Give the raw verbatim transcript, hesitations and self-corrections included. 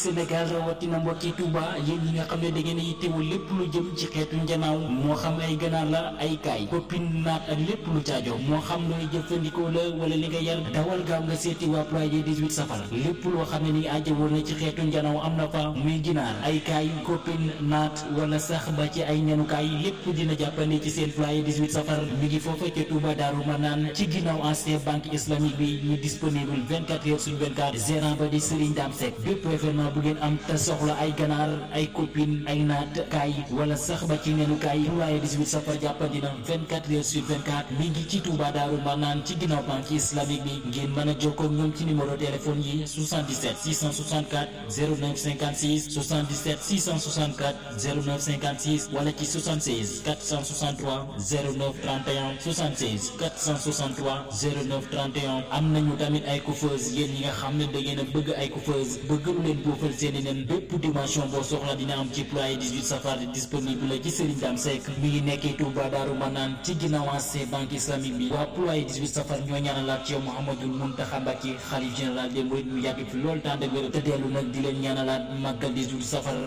Sénégal rawatina mbokki Touba yéen ñi nga xam ne da ngeen a yittewoo lépp lu jëm ci xeetu njanaaw moo xam ay ganaar la ay kaay koppin naat ak lépp lu caajo moo xam looy jëfandikoo la wala li nga yar dawal gaaw nga seeti waa ployé dix-huit safar lépp loo xam ne ni ajjawoo na ci xeetu njanaaw am na fa muy ginaar ay kaay koppin naat wala sax ba ci ay ñanukaay lépp dina jàppandi ci seen ployé dix-huit safar mi ngi foofa ca Touba Daaru Manaan ci ginnaaw ancien banque islamique bi ñu disponible vingt-quatre heures sur vingt-quatre gérant ba di Serigne Dame Seck bépp événement bu ngeen am te soxla ay ganaar ay copine ay naat kaay wala sax ba ci nenu kaay ployé dix-huit safar jàppandi na vingt-quatre heures sur vingt-quatre mi ngi ci Touba Daaru Manaan ci ginnaaw banque islamique bi ngeen mën a jokkoo ak ñoom ci numéro téléphone yi soixante-dix-sept six cent soixante-quatre zéro neuf cinquante-six soixante-dix-sept six cent soixante-quatre zéro neuf cinquante-six wala ci soixante-seize quatre cent soixante-trois zéro neuf trente et un soixante-seize quatre cent soixante-trois zéro neuf trente et un am nañu tamit ay coiffeuse yéen ñi nga xam ne da ngeen a bëgg ay coiffeuse bëgg lu leen boofal seeni nen bépp dimension boo soxla dina am ci ployé dix-huit safar disponible la ci Serigne Dame Seck mi ngi nekkee Touba Daaru Manaan ci ginnaaw ancien banque islamique bi waa ployé dix-huit safar ñoo ñaanalaat ci yow Mouhamadoul Mountakha Mbacké xalif général des mourides mu yàgg fi lool temps de wér te dellu nag di leen ñaanalaat màggal dix-huit safar